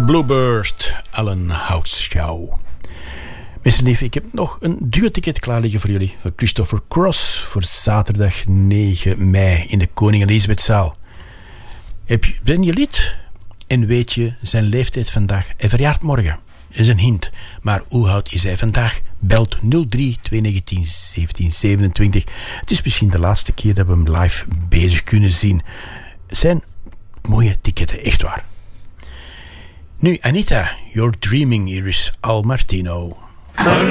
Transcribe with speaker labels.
Speaker 1: Bluebird, Alan Houtshaw. Meester Neef, ik heb nog een duurticket klaar liggen voor jullie. Voor Christopher Cross voor zaterdag 9 mei in de Koningin Elisabethzaal. Ben je lid? En weet je zijn leeftijd vandaag? Hij verjaart morgen. Dat is een hint. Maar hoe oud is hij vandaag? Belt 03 219 1727. Het is misschien de laatste keer dat we hem live bezig kunnen zien. Het zijn mooie ticketten, echt waar. Nu, Anita, You're Dreaming, hier is Al Martino.